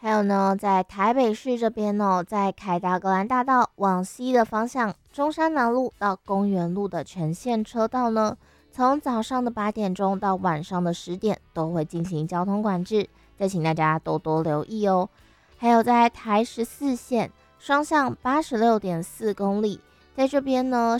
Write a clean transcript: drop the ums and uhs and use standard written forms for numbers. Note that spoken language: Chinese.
还有呢，在台北市这边哦，在凯达格兰大道往西的方向，中山南路到公园路的全线车道呢，从早上的8点钟到晚上的10点都会进行交通管制，再请大家多多留意哦。还有在台14线双向86.4公里，在这边呢，